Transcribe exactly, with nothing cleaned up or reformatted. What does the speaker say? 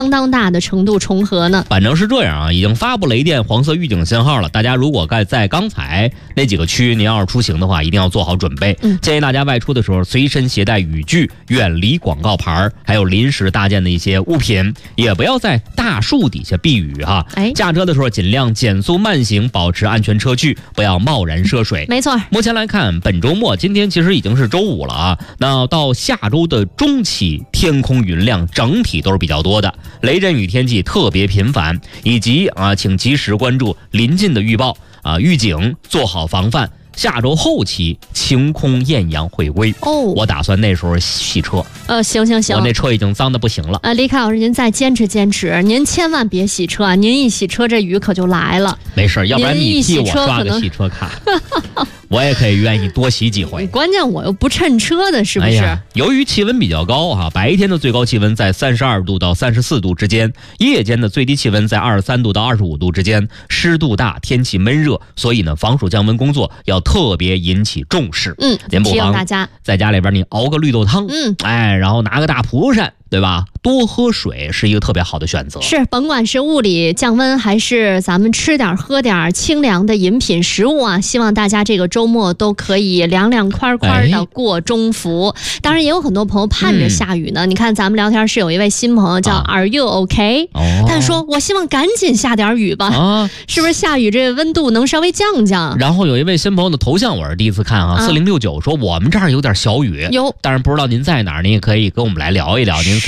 相当大的程度重合呢？ 反正是这样啊，已经发布雷电黄色预警信号了。大家如果在在刚才那几个区，您要是出行的话，一定要做好准备。嗯，建议大家外出的时候随身携带雨具，远离广告牌，还有临时搭建的一些物品，也不要在大树底下避雨哈。哎，驾车的时候尽量减速慢行，保持安全车距，不要贸然涉水。 没错。 目前来看，本周末今天其实已经是周五了啊，那到下周的中期，天空云量整体都是比较多的。雷阵雨天气特别频繁，以及啊，请及时关注临近的预报啊预警，做好防范。下周后期晴空艳阳回归哦，我打算那时候洗车。 呃，行行行， 我那车已经脏得不行了。 呃，李凯老师，您再坚持坚持，您千万别洗车，您一洗车这雨可就来了。 没事，要不然你替我刷个洗车卡，我也可以愿意多洗几回。 关键我又不趁车的，是不是？ 哎、由于气温比较高哈、啊，白天的最高气温在三十二度到三十四度之间，夜间的最低气温在二十三度到二十五度之间，湿度大，天气闷热，所以呢，防暑降温工作要特别引起重视。 嗯， 您不妨大家在家里边你熬个绿豆汤，嗯，哎，然后拿个大蒲扇，对吧？多喝水是一个特别好的选择。 是，甭管是物理降温，还是咱们吃点喝点清凉的饮品食物啊，希望大家这个周末都可以凉凉快快的过中伏。哎、当然，也有很多朋友盼着下雨呢。嗯、你看，咱们聊天室有一位新朋友叫 Are you OK？、哦、他说：“我希望赶紧下点雨吧，啊、是不是下雨这个温度能稍微降降？” 然后有一位新朋友的头像我是第一次看啊，四零六九说我们这儿有点小雨，有，但是不知道您在哪儿，您也可以跟我们来聊一聊，您